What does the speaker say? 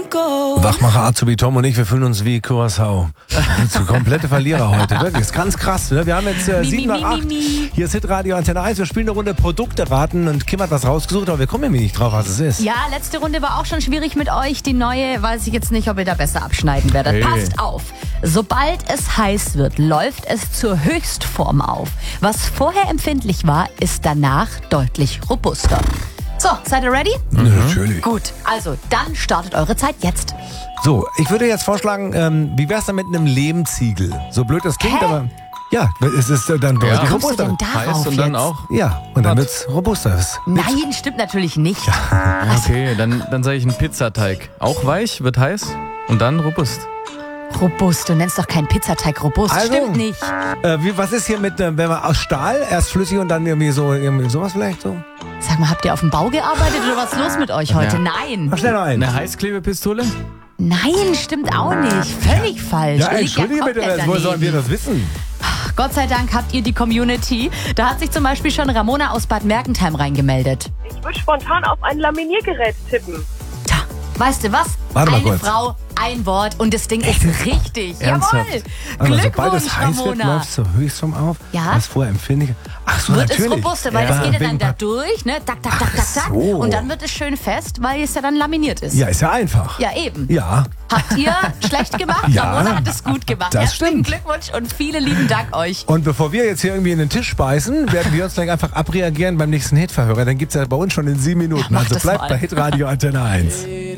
Wachmacher Azubi Tom und ich, wir fühlen uns wie Curaçao. So komplette Verlierer heute, wirklich. Das ist ganz krass. Ne? Wir haben jetzt 7 nach 8. Hier ist Hitradio Antenne 1. Wir spielen eine Runde Produkte raten und Kim hat was rausgesucht, aber wir kommen nämlich nicht drauf, was es ist. Ja, letzte Runde war auch schon schwierig mit euch. Die neue weiß ich jetzt nicht, ob ihr da besser abschneiden werdet. Hey. Passt auf. Sobald es heiß wird, läuft es zur Höchstform auf. Was vorher empfindlich war, ist danach deutlich robuster. So, seid ihr ready? Natürlich. Gut, also dann startet eure Zeit jetzt. So, ich würde jetzt vorschlagen, wie wär's denn mit einem Lehmziegel? So blöd das klingt, Hä? aber ja, es ist dann Ja. deutlich Wie kommst du robuster. denn darauf Heiß und dann jetzt? auch. Ja, und dann wird's robuster. Nein, stimmt natürlich nicht. Okay, dann sage ich einen Pizzateig. Auch weich, wird heiß und dann robust. Robust, du nennst doch keinen Pizzateig robust. Also, Stimmt nicht. Was ist hier mit, wenn man aus Stahl, erst flüssig und dann irgendwie sowas vielleicht so? Sag mal, habt ihr auf dem Bau gearbeitet oder was ist los mit euch heute? Ja. Nein. Mach schnell noch einen. Eine Heißklebepistole? Nein, stimmt auch nicht. Völlig falsch. Ja, Ihr liegt entschuldige bitte, komplett woher sollen wir daneben. das wissen? Gott sei Dank habt ihr die Community. Da hat sich zum Beispiel schon Ramona aus Bad Mergentheim reingemeldet. Ich würde spontan auf ein Laminiergerät tippen. Tja, weißt du was? Warte mal Eine kurz. Frau, ein Wort und das Ding ist richtig. Ernsthaft? Jawohl. Also, sobald Glückwunsch, es heiß wird, Ramona. läuft es zur Höchstform auf. Ja. Was vorher empfindlich. Ach so, Wird natürlich. es robuster, weil Ja, das geht ja wegen dann da Pa- durch, ne? Tak, tak, tak, tak, tak. so. Und dann wird es schön fest, weil es ja dann laminiert ist. Ja, ist ja einfach. Ja, eben. Ja. Habt ihr schlecht gemacht? Ja. Ramona hat es gut gemacht. Das Herzlichen stimmt. Glückwunsch und vielen lieben Dank euch. Und bevor wir jetzt hier irgendwie in den Tisch beißen, werden wir uns gleich einfach abreagieren beim nächsten Hitverhörer. Dann gibt's ja bei uns schon in 7 Minuten. Ja, mach Also das bleibt mal. bei Hitradio Antenne 1.